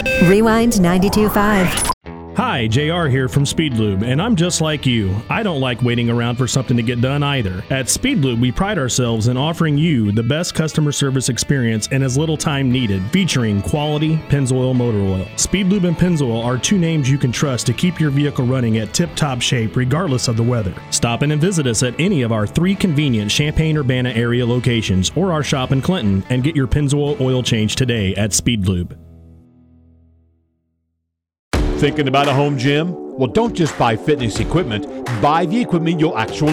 Rewind 92.5. Hi, JR here from Speed Lube, and I'm just like you. I don't like waiting around for something to get done either. At Speed Lube, we pride ourselves in offering you the best customer service experience in as little time needed, featuring quality Pennzoil motor oil. Speed Lube and Pennzoil are two names you can trust to keep your vehicle running at tip-top shape regardless of the weather. Stop in and visit us at any of our 3 convenient Champaign-Urbana area locations or our shop in Clinton and get your Pennzoil oil change today at Speed Lube. Thinking about a home gym? Well, don't just buy fitness equipment. Buy the equipment you'll actually